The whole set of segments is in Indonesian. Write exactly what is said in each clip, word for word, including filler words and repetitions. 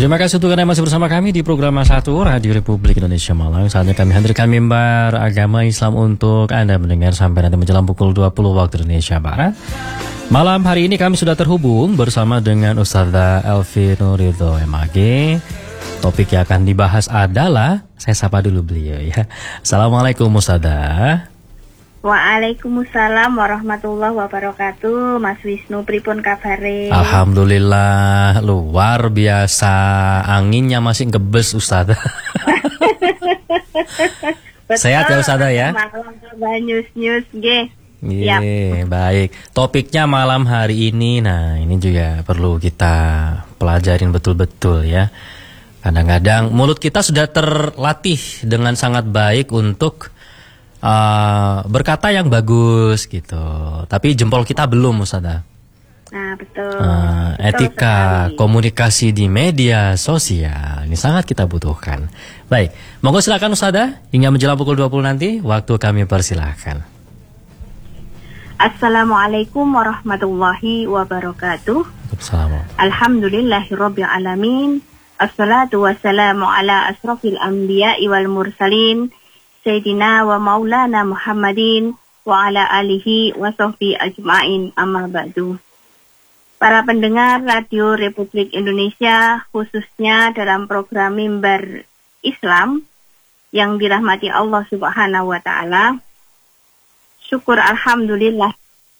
Terima kasih untuk Anda masih bersama kami di program satu Radio Republik Indonesia Malang. Saatnya kami hadirkan mimbar agama Islam untuk Anda mendengar sampai nanti menjelang pukul dua puluh waktu Indonesia Barat. Malam hari ini kami sudah terhubung bersama dengan Ustadzah Elvi Nuridho M A G. Topik yang akan dibahas adalah, saya sapa dulu beliau ya. Assalamualaikum Ustadzah. Waalaikumsalam warahmatullahi wabarakatuh. Mas Wisnu, pripun kabare? Alhamdulillah, luar biasa. Anginnya masih ngebes Ustadzah. Sehat ya Ustadzah ya? Malam news-news nggih. Iya, baik. Topiknya malam hari ini, nah ini juga perlu kita pelajarin betul-betul ya. Kadang-kadang mulut kita sudah terlatih dengan sangat baik untuk Uh, berkata yang bagus gitu, tapi jempol kita belum Ustadzah. Nah betul. Uh, betul etika sekali. Komunikasi di media sosial ini sangat kita butuhkan. Baik, monggo silakan Ustadzah, hingga menjelang pukul dua puluh nanti waktu kami persilahkan. Assalamualaikum warahmatullahi wabarakatuh. Assalamualaikum. Alhamdulillahirabbil alamin. Assalatu wassalamu ala asrofil anbiya'i wal mursalin. Sayyidina wa maulana Muhammadin wa ala alihi wa sahbihi ajma'in, amma ba'du. Para pendengar Radio Republik Indonesia, khususnya dalam program Mimbar Islam yang dirahmati Allah Subhanahu wa Ta'ala, syukur alhamdulillah.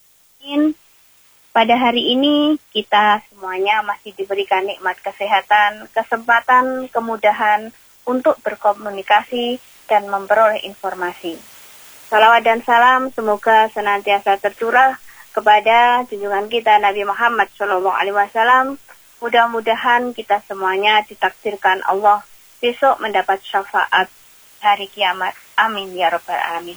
Pada hari ini kita semuanya masih diberikan nikmat kesehatan, kesempatan, kemudahan untuk berkomunikasi dan memperoleh informasi. Salawat dan salam semoga senantiasa tercurah kepada junjungan kita Nabi Muhammad shallallahu alaihi wasallam. Mudah-mudahan kita semuanya ditakdirkan Allah besok mendapat syafaat hari kiamat. Amin ya rabbal alamin.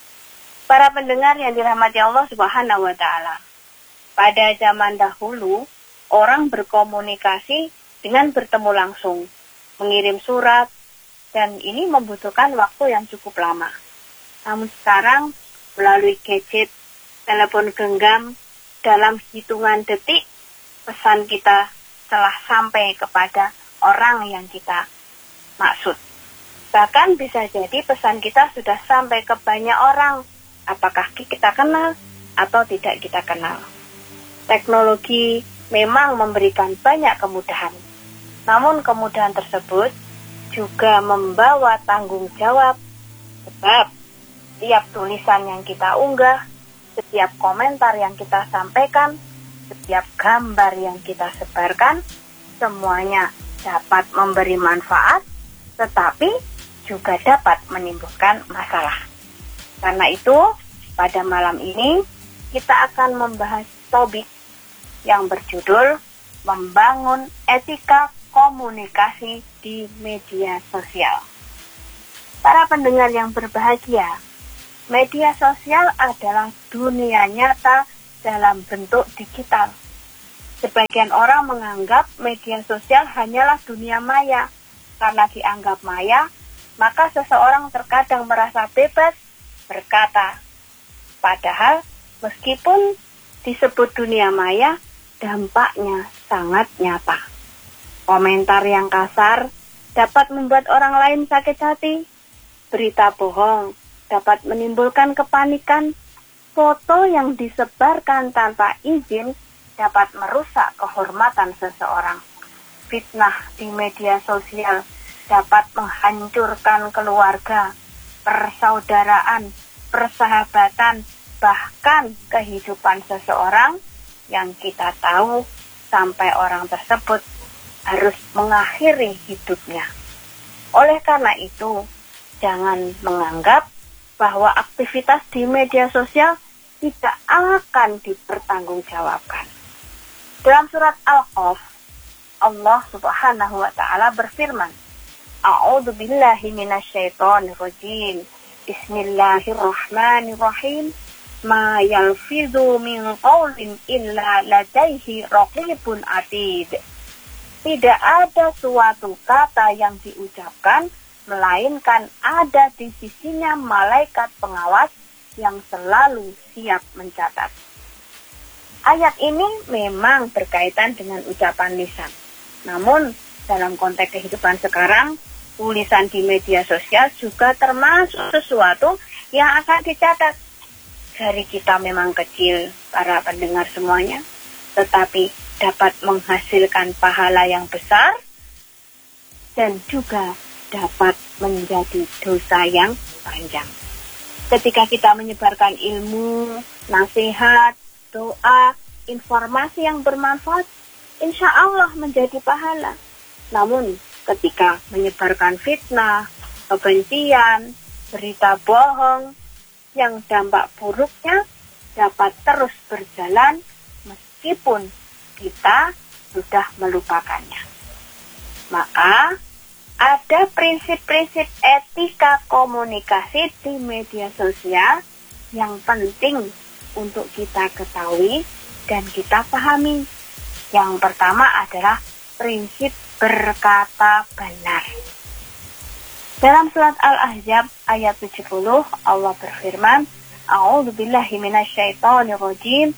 Para pendengar yang dirahmati Allah Subhanahu wa Ta'ala, pada zaman dahulu orang berkomunikasi dengan bertemu langsung, mengirim surat, dan ini membutuhkan waktu yang cukup lama. Namun sekarang melalui gadget, telepon genggam, dalam hitungan detik pesan kita telah sampai kepada orang yang kita maksud. Bahkan bisa jadi pesan kita sudah sampai ke banyak orang, apakah kita kenal atau tidak kita kenal. Teknologi memang memberikan banyak kemudahan. Namun kemudahan tersebut juga membawa tanggung jawab, sebab setiap tulisan yang kita unggah, setiap komentar yang kita sampaikan, setiap gambar yang kita sebarkan, semuanya dapat memberi manfaat, tetapi juga dapat menimbulkan masalah. Karena itu, pada malam ini kita akan membahas topik yang berjudul membangun etika komunikasi di media sosial. Para pendengar yang berbahagia, media sosial adalah dunia nyata dalam bentuk digital. Sebagian orang menganggap media sosial hanyalah dunia maya. Karena dianggap maya, maka seseorang terkadang merasa bebas berkata. Padahal meskipun disebut dunia maya, dampaknya sangat nyata. Komentar yang kasar dapat membuat orang lain sakit hati. Berita bohong dapat menimbulkan kepanikan. Foto yang disebarkan tanpa izin dapat merusak kehormatan seseorang. Fitnah di media sosial dapat menghancurkan keluarga, persaudaraan, persahabatan, bahkan kehidupan seseorang yang kita tahu sampai orang tersebut harus mengakhiri hidupnya. Oleh karena itu, jangan menganggap bahwa aktivitas di media sosial tidak akan dipertanggungjawabkan. Dalam surat Al-Qaf, Allah Subhanahu wa Ta'ala berfirman, A'udzu billahi minasyaitonir rajim. Bismillahirrahmanirrahim. Ma yalfidhu min qaulin illa ladaihi raqibun atid. Tidak ada suatu kata yang diucapkan, melainkan ada di sisinya malaikat pengawas yang selalu siap mencatat. Ayat ini memang berkaitan dengan ucapan lisan. Namun, dalam konteks kehidupan sekarang, tulisan di media sosial juga termasuk sesuatu yang akan dicatat. Jari kita memang kecil, para pendengar semuanya, tetapi dapat menghasilkan pahala yang besar dan juga dapat menjadi dosa yang panjang. Ketika kita menyebarkan ilmu, nasihat, doa, informasi yang bermanfaat, insya Allah menjadi pahala. Namun ketika menyebarkan fitnah, kebencian, berita bohong, yang dampak buruknya dapat terus berjalan meskipun kita sudah melupakannya. Maka ada prinsip-prinsip etika komunikasi di media sosial yang penting untuk kita ketahui dan kita pahami. Yang pertama adalah prinsip berkata benar. Dalam surat Al-Ahzab ayat tujuh puluh, Allah berfirman, A'udzubillahi minasyaitonirrajim,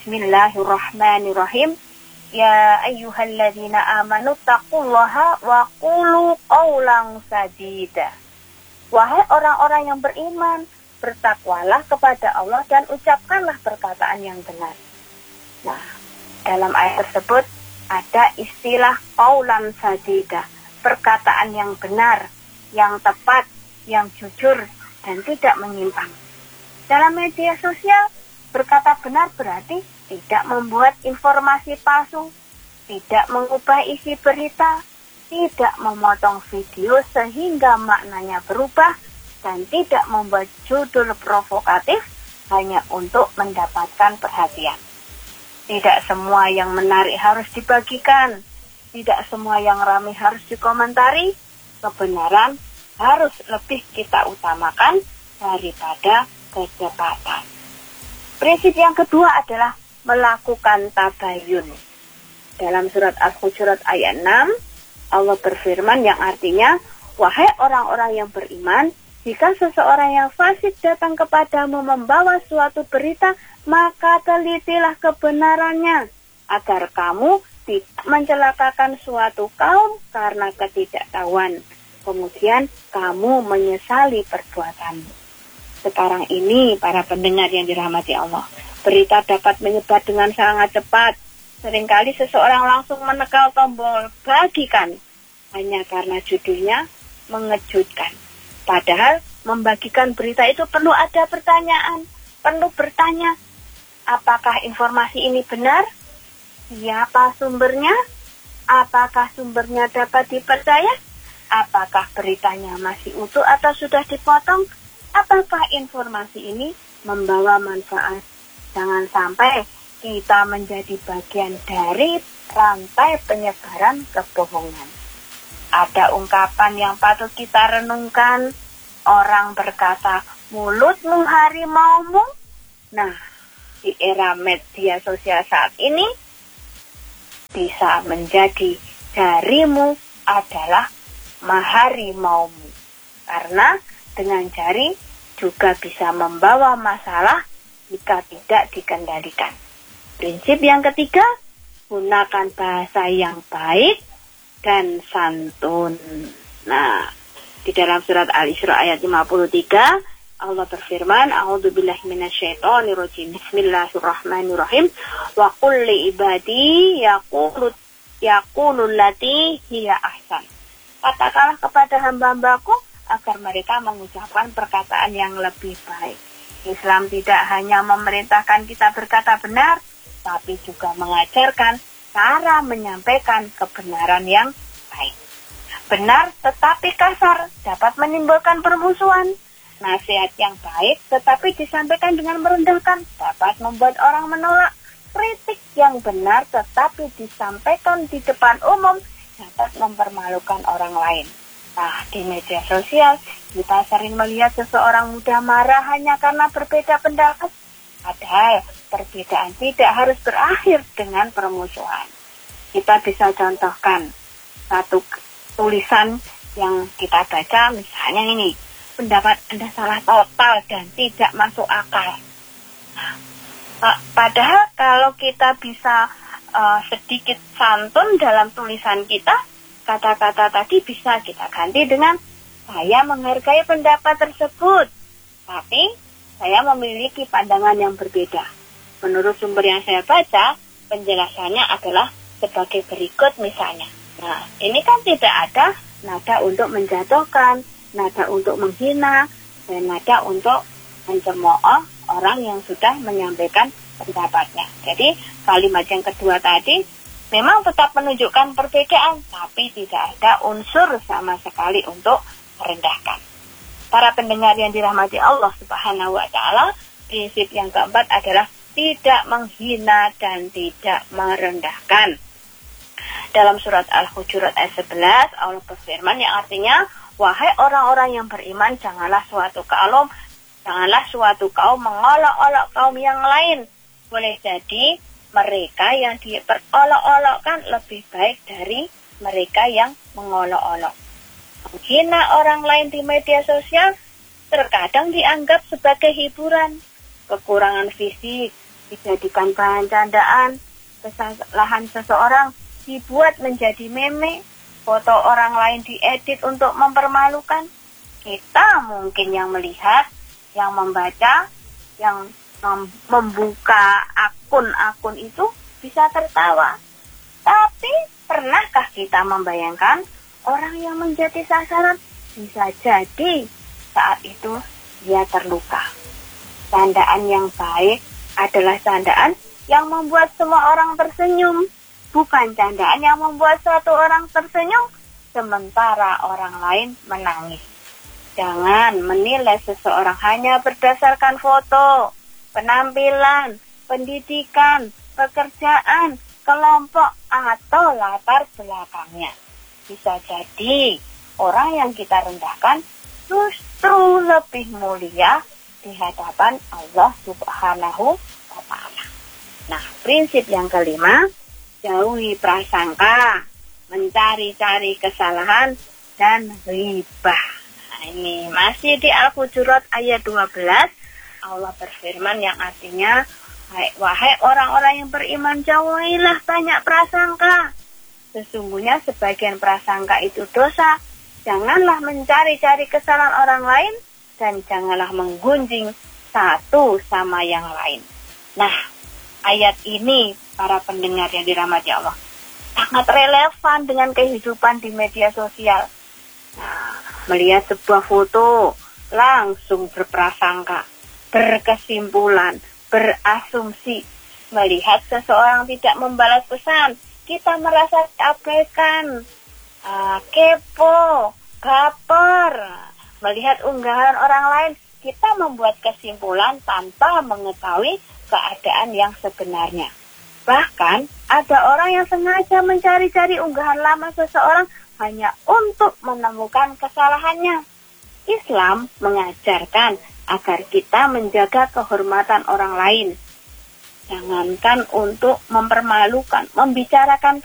Bismillahirrahmanirrahim, Ya ayyuhalladzina amanu taqullaha wa qulu qawlan sadida. Wahai orang-orang yang beriman, bertakwalah kepada Allah dan ucapkanlah perkataan yang benar. Nah, dalam ayat tersebut ada istilah qawlan sadida, perkataan yang benar, yang tepat, yang jujur, dan tidak menyimpang. Dalam media sosial, berkata benar berarti tidak membuat informasi palsu, tidak mengubah isi berita, tidak memotong video sehingga maknanya berubah, dan tidak membuat judul provokatif hanya untuk mendapatkan perhatian. Tidak semua yang menarik harus dibagikan, tidak semua yang ramai harus dikomentari. Kebenaran harus lebih kita utamakan daripada kecepatan. Prinsip yang kedua adalah melakukan tabayun. Dalam surat Al-Hujurat ayat enam, Allah berfirman yang artinya, wahai orang-orang yang beriman, jika seseorang yang fasik datang kepadamu membawa suatu berita, maka telitilah kebenarannya, agar kamu tidak mencelakakan suatu kaum karena ketidaktahuan. Kemudian kamu menyesali perbuatanmu. Sekarang ini para pendengar yang dirahmati Allah, berita dapat menyebar dengan sangat cepat. Seringkali seseorang langsung menekan tombol bagikan hanya karena judulnya mengejutkan. Padahal membagikan berita itu perlu ada pertanyaan, perlu bertanya, apakah informasi ini benar? Siapa sumbernya? Apakah sumbernya dapat dipercaya? Apakah beritanya masih utuh atau sudah dipotong? Apakah informasi ini membawa manfaat? Jangan sampai kita menjadi bagian dari rantai penyebaran kebohongan. Ada ungkapan yang patut kita renungkan. Orang berkata, mulutmu harimaumu. Nah, di era media sosial saat ini, bisa menjadi jarimu adalah maharimaumu. Karena dengan jari juga bisa membawa masalah jika tidak dikendalikan. Prinsip yang ketiga, gunakan bahasa yang baik dan santun. Nah, di dalam surat Al-Isra ayat lima puluh tiga, Allah berfirman, A'udzubillahi minasyaitonirrajim, Bismillahirrahmanirrahim, wa qul li ibadi yaqulu yaqulul lati hiya ahsan. Katakanlah kepada hamba-hambaku agar mereka mengucapkan perkataan yang lebih baik. Islam tidak hanya memerintahkan kita berkata benar, tapi juga mengajarkan cara menyampaikan kebenaran yang baik. Benar tetapi kasar dapat menimbulkan permusuhan. Nasihat yang baik tetapi disampaikan dengan merendahkan dapat membuat orang menolak. Kritik yang benar tetapi disampaikan di depan umum dapat mempermalukan orang lain. Nah, di media sosial kita sering melihat seseorang mudah marah hanya karena berbeda pendapat. Padahal perbedaan tidak harus berakhir dengan permusuhan. Kita bisa contohkan satu tulisan yang kita baca, misalnya ini, pendapat Anda salah total dan tidak masuk akal. Nah, padahal kalau kita bisa uh, sedikit santun dalam tulisan kita, kata-kata tadi bisa kita ganti dengan saya menghargai pendapat tersebut, tapi saya memiliki pandangan yang berbeda. Menurut sumber yang saya baca, penjelasannya adalah sebagai berikut misalnya. Nah, ini kan tidak ada nada untuk menjatuhkan, nada untuk menghina, dan nada untuk mencemooh orang yang sudah menyampaikan pendapatnya. Jadi kalimat yang kedua tadi memang tetap menunjukkan perbedaan, tapi tidak ada unsur sama sekali untuk merendahkan. Para pendengar yang dirahmati Allah Subhanahu wa Ta'ala, prinsip yang keempat adalah tidak menghina dan tidak merendahkan. Dalam surat Al-Hujurat ayat sebelas, Allah berfirman yang artinya, wahai orang-orang yang beriman, janganlah suatu kaum, janganlah suatu kaum mengolok-olok kaum yang lain. Boleh jadi mereka yang diperolok-olokkan lebih baik dari mereka yang mengolok-olok. Menghina orang lain di media sosial terkadang dianggap sebagai hiburan. Kekurangan fisik dijadikan bahan candaan, kesalahan seseorang dibuat menjadi meme, foto orang lain diedit untuk mempermalukan. Kita mungkin yang melihat, yang membaca, yang mem- membuka akun-akun itu bisa tertawa. Tapi pernahkah kita membayangkan orang yang menjadi sasaran bisa jadi saat itu dia terluka? Candaan yang baik adalah candaan yang membuat semua orang tersenyum, bukan candaan yang membuat suatu orang tersenyum sementara orang lain menangis. Jangan menilai seseorang hanya berdasarkan foto, penampilan, pendidikan, pekerjaan, kelompok, atau latar belakangnya. Bisa jadi orang yang kita rendahkan justru lebih mulia di hadapan Allah Subhanahu wa Ta'ala. Nah, prinsip yang kelima, jauhi prasangka, mencari-cari kesalahan, dan ghibah. Nah, ini masih di Al-Hujurat ayat dua belas, Allah berfirman yang artinya, wahai orang-orang yang beriman, jauhilah banyak prasangka. Sesungguhnya sebagian prasangka itu dosa. Janganlah mencari-cari kesalahan orang lain, dan janganlah menggunjing satu sama yang lain. Nah, ayat ini para pendengar yang dirahmati Allah sangat relevan dengan kehidupan di media sosial. Nah, melihat sebuah foto langsung berprasangka, berkesimpulan, berasumsi. Melihat seseorang tidak membalas pesan, kita merasa diabaikan, uh, kepo, baper. Melihat unggahan orang lain, kita membuat kesimpulan tanpa mengetahui keadaan yang sebenarnya. Bahkan, ada orang yang sengaja mencari-cari unggahan lama seseorang hanya untuk menemukan kesalahannya. Islam mengajarkan agar kita menjaga kehormatan orang lain. Jangankan untuk mempermalukan, membicarakan